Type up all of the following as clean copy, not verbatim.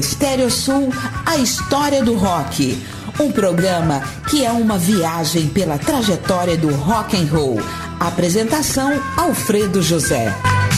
Estéreo Sul, a história do rock. Um programa que é uma viagem pela trajetória do rock and roll. Apresentação, Alfredo José.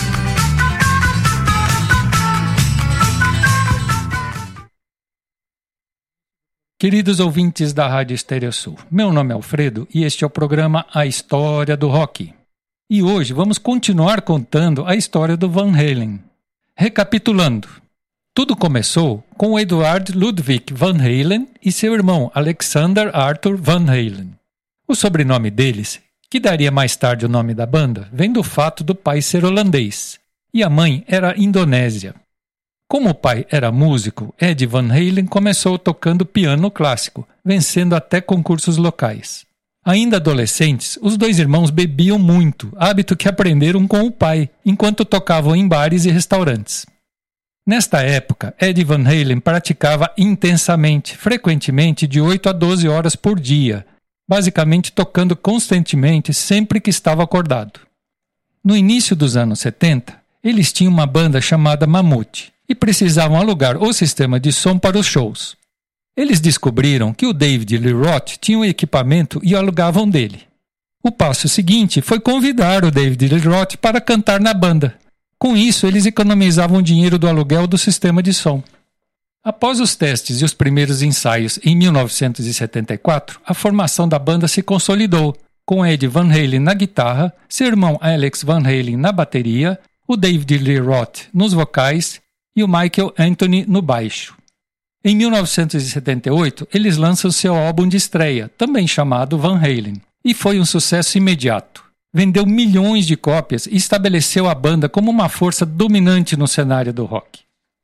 Queridos ouvintes da Rádio Estéreo Sul, meu nome é Alfredo e este é o programa A História do Rock. E hoje vamos continuar contando a história do Van Halen. Recapitulando, tudo começou com o Eduard Ludwig Van Halen e seu irmão Alexander Arthur Van Halen. O sobrenome deles, que daria mais tarde o nome da banda, vem do fato do pai ser holandês e a mãe era indonésia. Como o pai era músico, Ed Van Halen começou tocando piano clássico, vencendo até concursos locais. Ainda adolescentes, os dois irmãos bebiam muito, hábito que aprenderam com o pai, enquanto tocavam em bares e restaurantes. Nesta época, Ed Van Halen praticava intensamente, frequentemente de 8 a 12 horas por dia, basicamente tocando constantemente sempre que estava acordado. No início dos anos 70, eles tinham uma banda chamada Mammoth e precisavam alugar o sistema de som para os shows. Eles descobriram que o David Lee Roth tinha o equipamento e o alugavam dele. O passo seguinte foi convidar o David Lee Roth para cantar na banda. Com isso, eles economizavam o dinheiro do aluguel do sistema de som. Após os testes e os primeiros ensaios em 1974, a formação da banda se consolidou, com Ed Van Halen na guitarra, seu irmão Alex Van Halen na bateria, o David Lee Roth nos vocais e o Michael Anthony no baixo. Em 1978, eles lançam seu álbum de estreia, também chamado Van Halen, e foi um sucesso imediato. Vendeu milhões de cópias e estabeleceu a banda como uma força dominante no cenário do rock.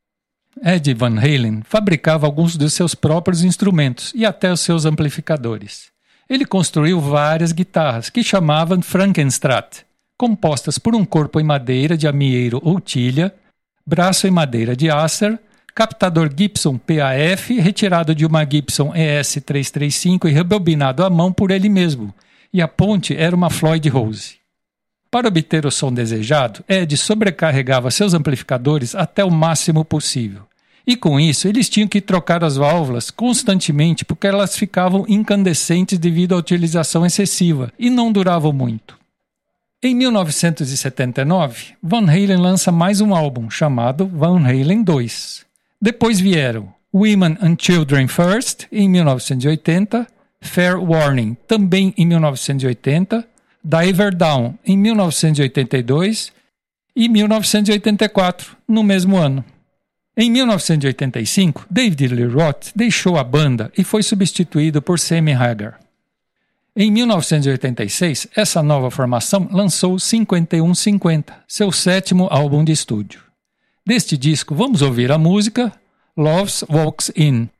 Ed Van Halen fabricava alguns de seus próprios instrumentos e até os seus amplificadores. Ele construiu várias guitarras que chamavam Frankenstrat, compostas por um corpo em madeira de amieiro ou tilha, braço em madeira de Acer, captador Gibson PAF retirado de uma Gibson ES-335 e rebobinado à mão por ele mesmo, e a ponte era uma Floyd Rose. Para obter o som desejado, Ed sobrecarregava seus amplificadores até o máximo possível. E com isso, eles tinham que trocar as válvulas constantemente porque elas ficavam incandescentes devido à utilização excessiva e não duravam muito. Em 1979, Van Halen lança mais um álbum, chamado Van Halen 2. Depois vieram Women and Children First, em 1980, Fair Warning, também em 1980, Diver Down, em 1982 e 1984, no mesmo ano. Em 1985, David Lee Roth deixou a banda e foi substituído por Sammy Hagar. Em 1986, essa nova formação lançou 5150, seu sétimo álbum de estúdio. Deste disco, vamos ouvir a música Love Walks In.